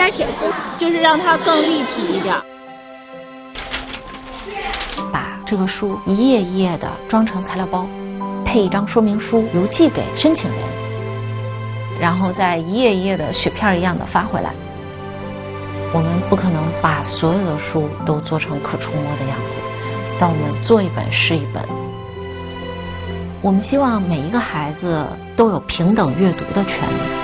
铁字，就是让它更立体一点。 把这个书一页一页的装成材料包，配一张说明书邮寄给申请人，然后再一页一页的雪片一样的发回来。我们不可能把所有的书都做成可触摸的样子，但我们做一本是一本。我们希望每一个孩子都有平等阅读的权利。